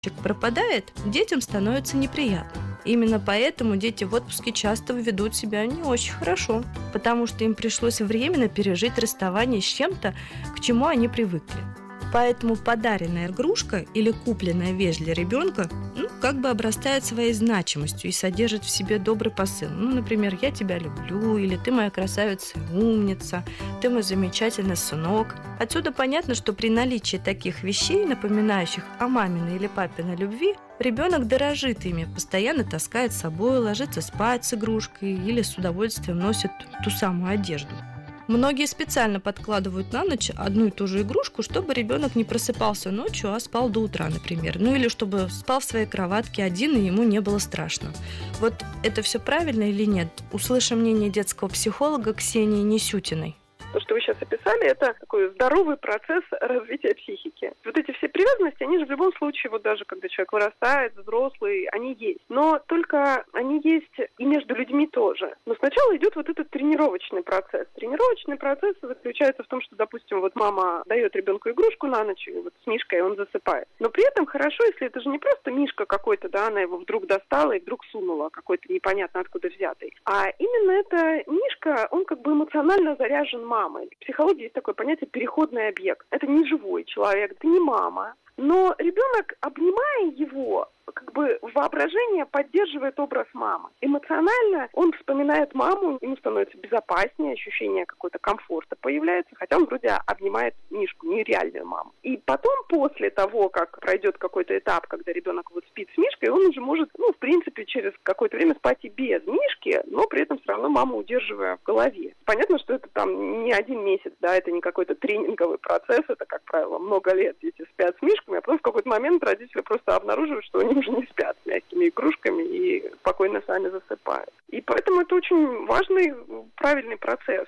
пропадает, детям становится неприятно. Именно поэтому дети в отпуске часто ведут себя не очень хорошо, потому что им пришлось временно пережить расставание с чем-то, к чему они привыкли. Поэтому подаренная игрушка или купленная вещь для ребенка как бы обрастает своей значимостью и содержит в себе добрый посыл. Например, «Я тебя люблю», или «Ты моя красавица и умница», «Ты мой замечательный сынок». Отсюда понятно, что при наличии таких вещей, напоминающих о маминой или папиной любви, ребенок дорожит ими, постоянно таскает с собой, ложится спать с игрушкой или с удовольствием носит ту самую одежду. Многие специально подкладывают на ночь одну и ту же игрушку, чтобы ребенок не просыпался ночью, а спал до утра, например. Или чтобы спал в своей кроватке один, и ему не было страшно. Вот это все правильно или нет? Услышим мнение детского психолога Ксении Несютиной. То, что вы сейчас описали, это такой здоровый процесс развития психики. Вот эти все привязанности, они же в любом случае, вот даже когда человек вырастает, взрослый, они есть. Но только они есть и между людьми тоже. Но сначала идет вот этот тренировочный процесс. Тренировочный процесс заключается в том, что, допустим, вот мама дает ребенку игрушку на ночь, и вот с мишкой он засыпает. Но при этом хорошо, если это же не просто мишка какой-то, да, она его вдруг достала и вдруг сунула, какой-то непонятно откуда взятый. А именно эта мишка, он как бы эмоционально заряжен мамой. В психологии есть такое понятие «переходный объект». Это не живой человек, это не мама. Но ребенок, обнимая его, как бы воображение поддерживает образ мамы. Эмоционально он вспоминает маму, ему становится безопаснее, ощущение какого-то комфорта появляется, хотя он вроде обнимает мишку, нереальную маму. И потом, после того, как пройдет какой-то этап, когда ребенок вот спит с мишкой, он уже может, в принципе, через какое-то время спать и без мишки, но при этом все равно маму удерживая в голове. Понятно, что это там не один месяц, да, это не какой-то тренинговый процесс, это, как правило, много лет дети спят с мишками, а потом в какой-то момент родители просто обнаруживают, что они уже не спят с мягкими игрушками и спокойно сами засыпают. И поэтому это очень важный, правильный процесс.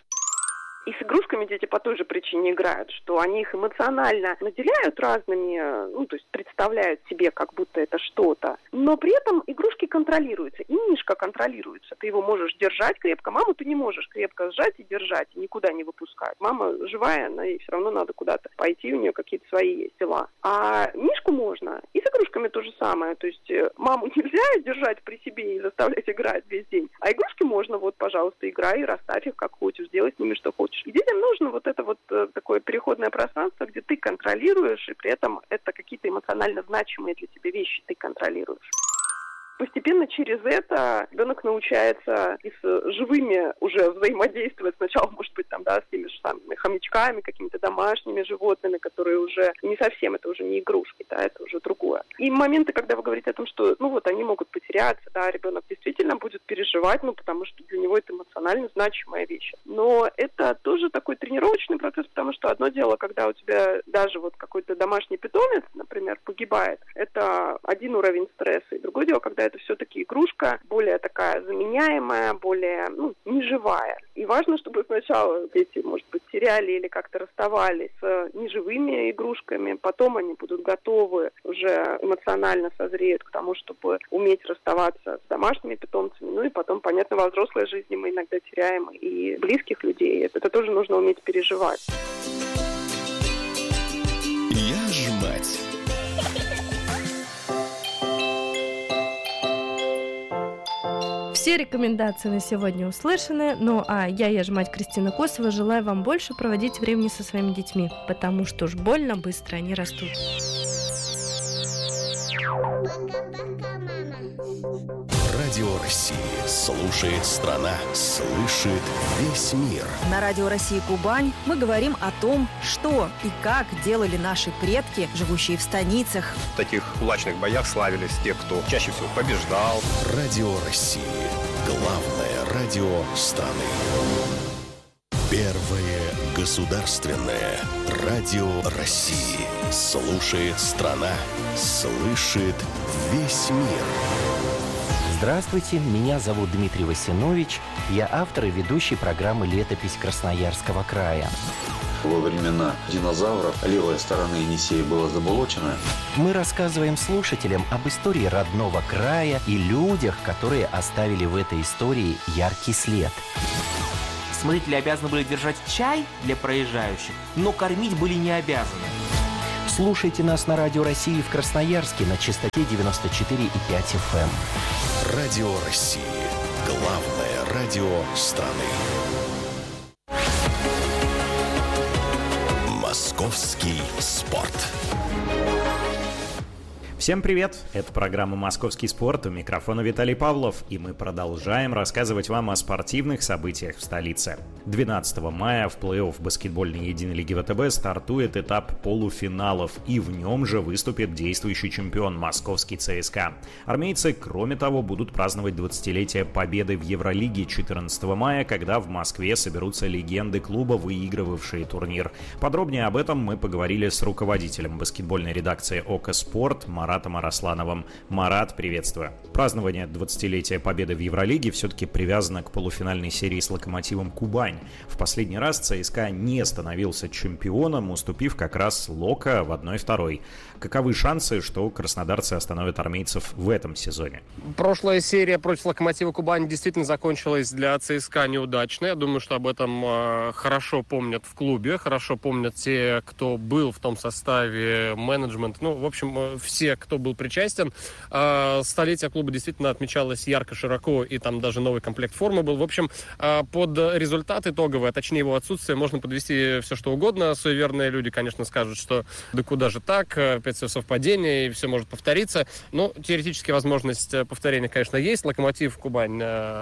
И с игрушками дети по той же причине играют, что они их эмоционально наделяют разными, то есть представляют себе, как будто это что-то. Но при этом игрушки контролируются, и мишка контролируется. Ты его можешь держать крепко, маму ты не можешь крепко сжать и держать, и никуда не выпускать. Мама живая, она ей все равно надо куда-то пойти, у нее какие-то свои есть дела. А мишку можно. И с игрушками то же самое. То есть маму нельзя держать при себе и заставлять играть весь день. А игрушки можно, вот, пожалуйста, играй и расставь их как хочешь, сделай с ними что хочешь. И детям нужно вот это вот такое переходное пространство, где ты контролируешь, и при этом это какие-то эмоционально значимые для тебя вещи ты контролируешь. Постепенно через это ребенок научается и с живыми уже взаимодействовать. Сначала, может быть, с теми же самыми хомячками, какими-то домашними животными, которые уже не совсем, это уже не игрушки, да, это уже другое. И моменты, когда вы говорите о том, что, они могут потеряться, да, ребенок действительно будет переживать, потому что для него это эмоционально значимая вещь. Но это тоже такой тренировочный процесс, потому что одно дело, когда у тебя даже вот какой-то домашний питомец, например, погибает, это один уровень стресса, и другое дело, когда это все-таки игрушка более такая заменяемая, более, неживая. И важно, чтобы сначала дети, может быть, теряли или как-то расставались с неживыми игрушками, потом они будут готовы, уже эмоционально созреют к тому, чтобы уметь расставаться с домашними питомцами. И потом, понятно, во взрослой жизни мы иногда теряем и близких людей. Это тоже нужно уметь переживать. Я ж мать. Все рекомендации на сегодня услышаны, я ж мать Кристина Косова, желаю вам больше проводить времени со своими детьми, потому что уж больно быстро они растут. Радио России слушает страна, слышит весь мир. На Радио России Кубань мы говорим о том, что и как делали наши предки, живущие в станицах. В таких кулачных боях славились те, кто чаще всего побеждал. Радио России. Главное радио страны. Первое государственное радио России. Слушает страна, слышит весь мир. Здравствуйте, меня зовут Дмитрий Васинович. Я автор и ведущий программы «Летопись Красноярского края». Во времена динозавров левая сторона Енисея была заболочена. Мы рассказываем слушателям об истории родного края и людях, которые оставили в этой истории яркий след. Смотрители обязаны были держать чай для проезжающих, но кормить были не обязаны. Слушайте нас на Радио России в Красноярске на частоте 94,5 FM. Радио России. Главное радио страны. Московский спорт. Всем привет! Это программа «Московский спорт», у микрофона Виталий Павлов, и мы продолжаем рассказывать вам о спортивных событиях в столице. 12 мая в плей-офф баскетбольной единой лиги ВТБ стартует этап полуфиналов, и в нем же выступит действующий чемпион московский ЦСКА. Армейцы, кроме того, будут праздновать 20-летие победы в Евролиге 14 мая, когда в Москве соберутся легенды клуба, выигрывавшие турнир. Подробнее об этом мы поговорили с руководителем баскетбольной редакции ОКО Спорт Маратом Араслановым. Марат, приветствую. Празднование 20-летия победы в Евролиге все-таки привязано к полуфинальной серии с «Локомотивом Кубань». В последний раз ЦСКА не становился чемпионом, уступив как раз «Локо» в 1-2. Каковы шансы, что краснодарцы остановят армейцев в этом сезоне? Прошлая серия против «Локомотива Кубань» действительно закончилась для ЦСКА неудачно. Я думаю, что об этом хорошо помнят в клубе, хорошо помнят те, кто был в том составе, менеджмент, в общем, все, кто был причастен. Столетие клуба действительно отмечалось ярко, широко, и там даже новый комплект формы был. В общем, под результат итоговый, а точнее его отсутствие, можно подвести все что угодно. Суеверные люди, конечно, скажут, что да куда же так, опять все совпадение, и все может повториться. Но теоретически возможность повторения, конечно, есть. «Локомотив Кубань»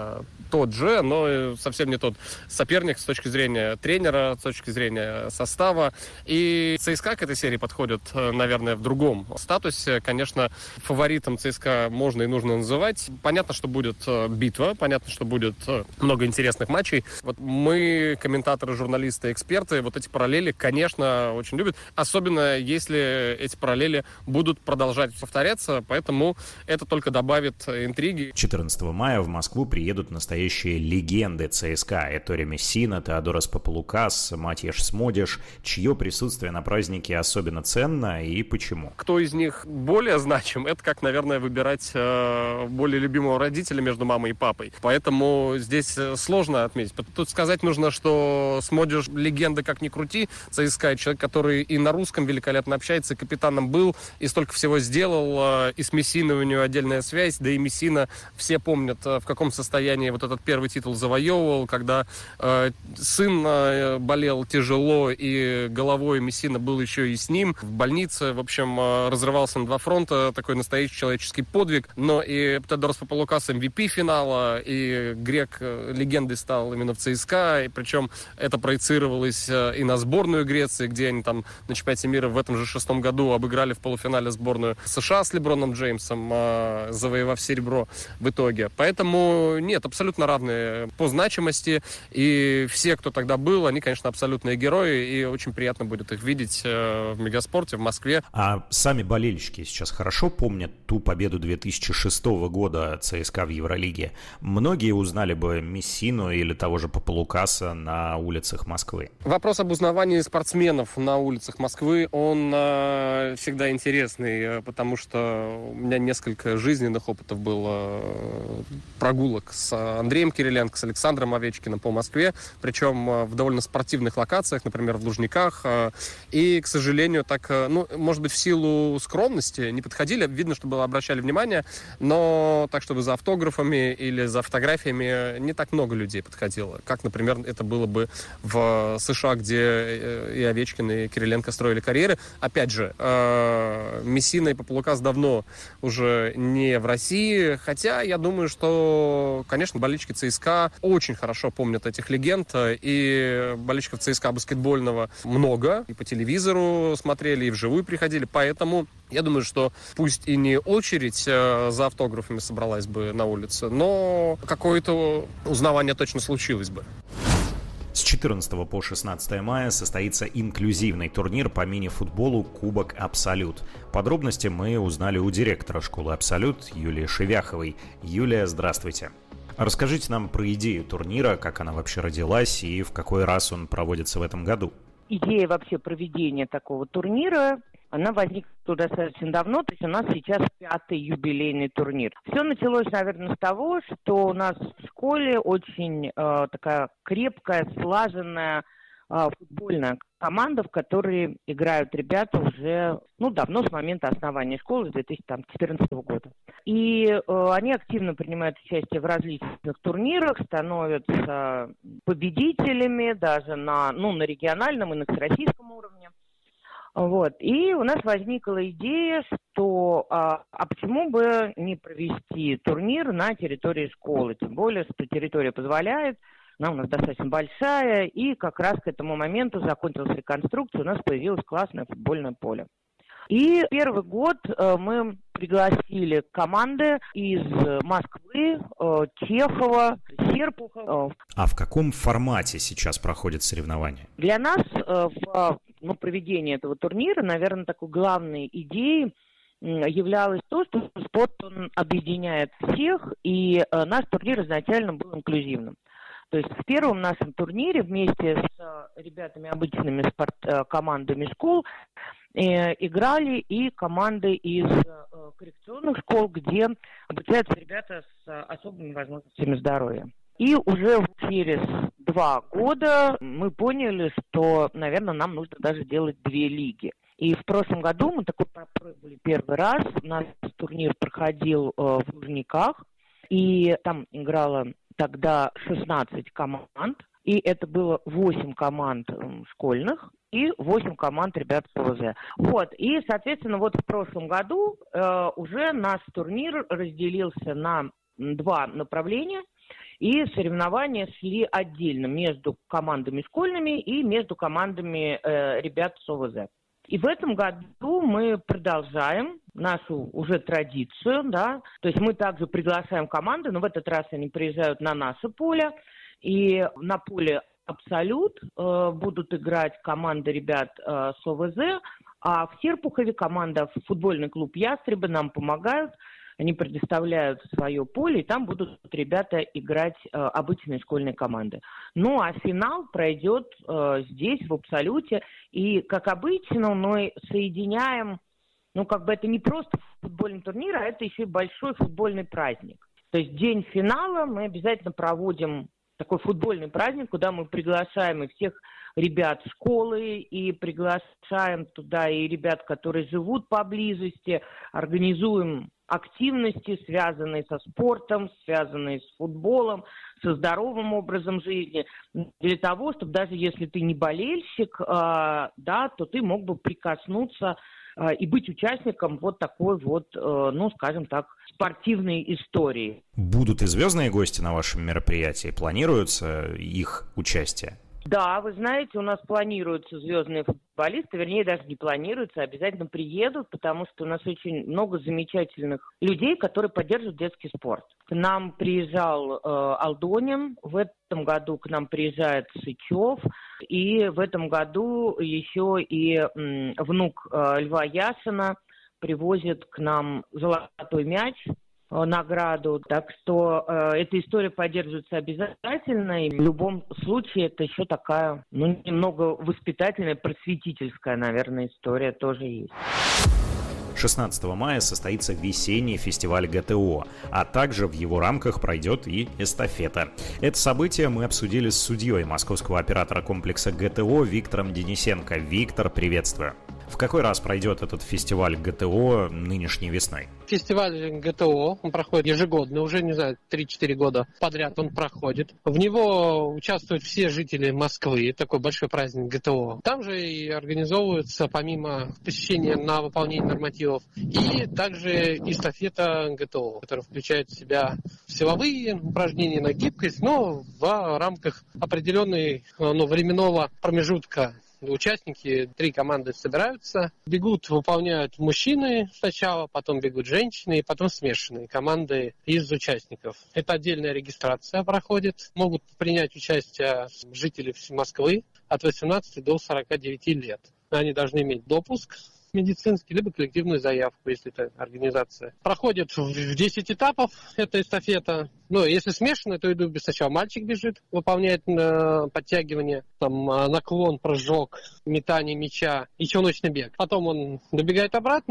тот же, но совсем не тот соперник с точки зрения тренера, с точки зрения состава. И ЦСКА к этой серии подходит, наверное, в другом статусе. Конечно, фаворитом ЦСКА можно и нужно называть. Понятно, что будет битва, понятно, что будет много интересных матчей. Вот мы, комментаторы, журналисты, эксперты, вот эти параллели, конечно, очень любят. Особенно, если эти параллели будут продолжать повторяться, поэтому это только добавит интриги. 14 мая в Москву приедут настоящие легенды ЦСКА. Ettore Messina, Теодорос Папалукас, Матьяш Смодиш. Чье присутствие на празднике особенно ценно и почему? Кто из них более значим, это как, наверное, выбирать более любимого родителя между мамой и папой. Поэтому здесь сложно отметить. Тут сказать нужно, что Смодиш легенда как ни крути. ЦСКА — человек, который и на русском великолепно общается, и капитаном был, и столько всего сделал. И с Мессиной у него отдельная связь. Да и Мессина, все помнят, в каком состоянии вот этот первый титул завоевывал, когда сын болел тяжело, и головой Мессина был еще и с ним в больнице. В общем, разрывался на два фронта, такой настоящий человеческий подвиг. Но и Теодорос Папалукас MVP финала, и грек легендой стал именно в ЦСКА, и причем это проецировалось и на сборную Греции, где они там на чемпионате мира в этом же 2006 году обыграли в полуфинале сборную США с Леброном Джеймсом, завоевав серебро в итоге. Поэтому нет, абсолютно равные по значимости, и все, кто тогда был, они, конечно, абсолютные герои, и очень приятно будет их видеть в Мегаспорте, в Москве. А сами болельщики сейчас хорошо помнят ту победу 2006 года ЦСКА в Евролиге? Многие узнали бы Мессину или того же Папалукаса на улицах Москвы. Вопрос об узнавании спортсменов на улицах Москвы, он всегда интересный, потому что у меня несколько жизненных опытов было прогулок с Андреем Кириленко, с Александром Овечкиным по Москве, причем в довольно спортивных локациях, например, в Лужниках. И, к сожалению, так, может быть, в силу скромности не подходили, видно, что было, обращали внимание, но так, чтобы за автографами или за фотографиями не так много людей подходило, как, например, это было бы в США, где и Овечкин, и Кириленко строили карьеры. Опять же, Мессина и Папалукас давно уже не в России, хотя я думаю, что, конечно, болельщики ЦСКА очень хорошо помнят этих легенд, и болельщиков ЦСКА баскетбольного много, и по телевизору смотрели, и вживую приходили, поэтому я думаю, что пусть и не очередь за автографами собралась бы на улице, но какое-то узнавание точно случилось бы. С 14 по 16 мая состоится инклюзивный турнир по мини-футболу «Кубок Абсолют». Подробности мы узнали у директора школы «Абсолют» Юлии Шевяховой. Юлия, здравствуйте. Расскажите нам про идею турнира, как она вообще родилась и в какой раз он проводится в этом году. Идея вообще проведения такого турнира, она возникла достаточно давно, то есть у нас сейчас 5-й юбилейный турнир. Все началось, наверное, с того, что у нас в школе очень такая крепкая, слаженная, футбольная команда, в которой играют ребята уже, давно, с момента основания школы, с 2014 года. И они активно принимают участие в различных турнирах, становятся победителями даже на региональном и на всероссийском уровне. Вот. И у нас возникла идея, что почему бы не провести турнир на территории школы, тем более, что территория позволяет, она у нас достаточно большая, и как раз к этому моменту закончилась реконструкция, у нас появилось классное футбольное поле. И первый год мы пригласили команды из Москвы, Чехова, Серпухова. А в каком формате сейчас проходят соревнования? Для нас проведение этого турнира, наверное, такой главной идеей являлось то, что спорт он объединяет всех, и наш турнир изначально был инклюзивным. То есть в первом нашем турнире вместе с ребятами, обычными командами школ, играли и команды из коррекционных школ, где обучаются ребята с особыми возможностями здоровья. И уже через 2 года мы поняли, что, наверное, нам нужно даже делать 2 лиги. И в прошлом году мы такой попробовали первый раз. Наш турнир проходил в Лужниках, и там играло тогда 16 команд. И это было 8 команд школьных и 8 команд ребят с ОВЗ. Вот. И, соответственно, в прошлом году уже наш турнир разделился на 2 направления. И соревнования шли отдельно между командами школьными и между командами ребят с ОВЗ. И в этом году мы продолжаем нашу уже традицию, да, то есть мы также приглашаем команды, но в этот раз они приезжают на наше поле, и на поле «Абсолют» будут играть команды ребят с ОВЗ, а в Серпухове команда футбольный клуб «Ястребы» нам помогают. Они предоставляют свое поле, и там будут ребята играть обычные школьные команды. Ну, а финал пройдет здесь, в «Абсолюте». И, как обычно, мы соединяем, это не просто футбольный турнир, а это еще и большой футбольный праздник. То есть день финала мы обязательно проводим такой футбольный праздник, куда мы приглашаем и всех ребят школы, и приглашаем туда и ребят, которые живут поблизости, организуем активности, связанные со спортом, связанные с футболом, со здоровым образом жизни, для того, чтобы даже если ты не болельщик, то ты мог бы прикоснуться и быть участником такой скажем так, спортивной истории. Будут и звездные гости на вашем мероприятии? Планируется их участие? Да, вы знаете, у нас планируются звездные футболисты, вернее, даже не планируются, обязательно приедут, потому что у нас очень много замечательных людей, которые поддерживают детский спорт. К нам приезжал Алдонин, в этом году к нам приезжает Сычев, и в этом году еще и внук Льва Яшина привозит к нам золотой мяч, награду. Так что эта история поддерживается обязательно. И в любом случае это еще такая, немного воспитательная, просветительская, наверное, история тоже есть. 16 мая состоится весенний фестиваль ГТО, а также в его рамках пройдет и эстафета. Это событие мы обсудили с судьей московского оператора комплекса ГТО Виктором Денисенко. Виктор, приветствую. В какой раз пройдет этот фестиваль ГТО нынешней весной? Фестиваль ГТО, он проходит ежегодно, уже, 3-4 года подряд он проходит. В него участвуют все жители Москвы, такой большой праздник ГТО. Там же и организовывается, помимо посещения на выполнение нормативов, и также эстафета ГТО, которая включает в себя силовые упражнения на гибкость, но в рамках определенной временного промежутка. Участники, 3 команды собираются, бегут, выполняют мужчины сначала, потом бегут женщины, и потом смешанные команды из участников. Это отдельная регистрация проходит. Могут принять участие жители Москвы от 18 до 49 лет. Они должны иметь допуск медицинский, либо коллективную заявку, если это организация. Проходит в 10 этапов эта эстафета. Если смешанная, то сначала мальчик бежит, выполняет подтягивание, наклон, прыжок, метание мяча и челночный бег. Потом он добегает обратно,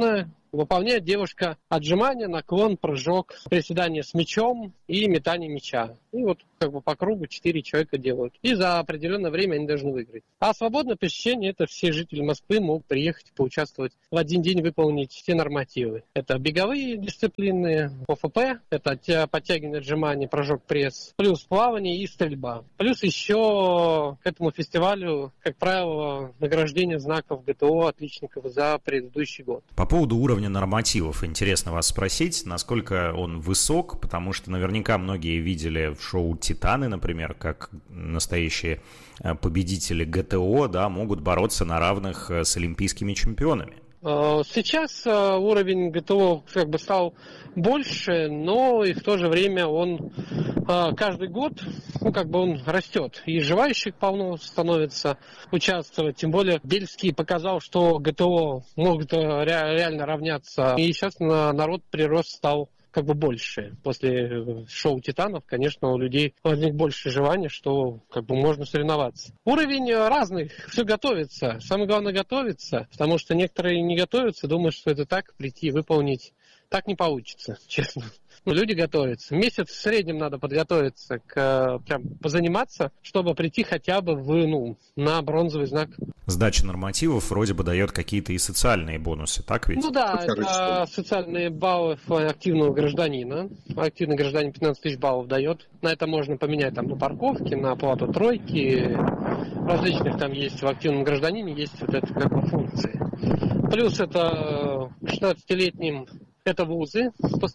Выполняет девушка отжимания, наклон, прыжок, приседание с мячом и метание мяча. И вот как бы по кругу 4 человека делают. И за определенное время они должны выиграть. А свободное посещение — это все жители Москвы могут приехать, поучаствовать в один день, выполнить все нормативы. Это беговые дисциплины, ОФП, это подтягивание, отжимания, прыжок, пресс, плюс плавание и стрельба. Плюс еще к этому фестивалю, как правило, награждение знаков ГТО отличников за предыдущий год. По поводу уровня нормативов интересно вас спросить, насколько он высок, потому что наверняка многие видели в шоу «Титаны», например, как настоящие победители ГТО, да, могут бороться на равных с олимпийскими чемпионами. Сейчас уровень ГТО как бы стал больше, но и в то же время он каждый год, он растет. И желающих полно становится участвовать. Тем более Бельский показал, что ГТО могут реально равняться. И сейчас народ прирост стал больше. После шоу «Титанов», конечно, у людей возник больше желания, что можно соревноваться. Уровень разный, все готовится. Самое главное готовиться, потому что некоторые не готовятся, думают, что это так, прийти и выполнить. Так не получится, честно. Люди готовятся. Месяц в среднем надо подготовиться, прям позаниматься, чтобы прийти хотя бы на бронзовый знак. Сдача нормативов вроде бы дает какие-то и социальные бонусы, так ведь? Это социальные баллы активного гражданина. Активный гражданин 15 тысяч баллов дает. На это можно поменять на парковке, на оплату тройки. Различных там есть в активном гражданине, есть функции. Плюс это 16-летним это вузы,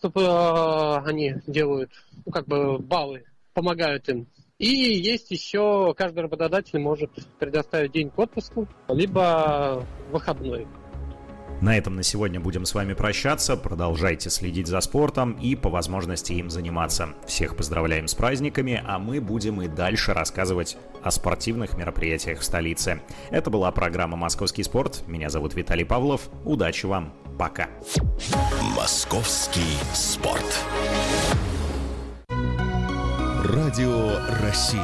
они делают, баллы, помогают им. И есть еще, каждый работодатель может предоставить день к отпуску, либо выходной. На этом на сегодня будем с вами прощаться. Продолжайте следить за спортом и по возможности им заниматься. Всех поздравляем с праздниками, а мы будем и дальше рассказывать о спортивных мероприятиях в столице. Это была программа «Московский спорт». Меня зовут Виталий Павлов. Удачи вам. Пока. Московский спорт. Радио России.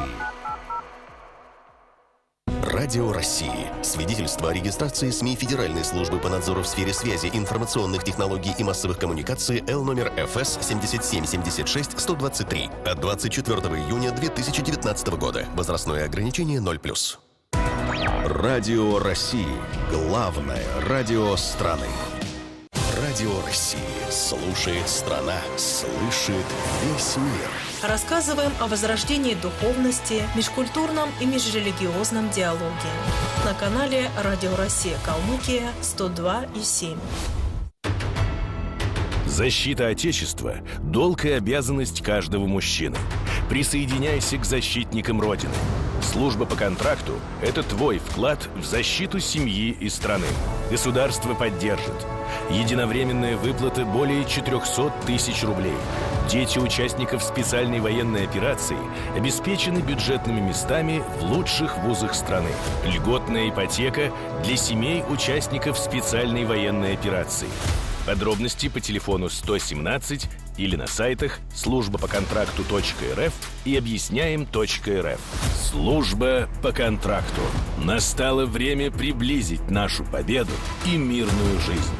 Радио России. Свидетельство о регистрации СМИ Федеральной службы по надзору в сфере связи, информационных технологий и массовых коммуникаций Л номер ФС 7776-123 от 24 июня 2019 года. Возрастное ограничение 0+. Радио России. Главное радио страны. Радио России. Слушает страна. Слышит весь мир. Рассказываем о возрождении духовности, межкультурном и межрелигиозном диалоге. На канале Радио Россия Калмыкия 102,7. Защита Отечества – долг и обязанность каждого мужчины. Присоединяйся к защитникам Родины. Служба по контракту – это твой вклад в защиту семьи и страны. Государство поддержит. Единовременная выплата более 400 тысяч рублей. Дети участников специальной военной операции обеспечены бюджетными местами в лучших вузах страны. Льготная ипотека для семей участников специальной военной операции. Подробности по телефону 117 или на сайтах службапоконтракту.рф и объясняем.рф. Служба по контракту. Настало время приблизить нашу победу и мирную жизнь.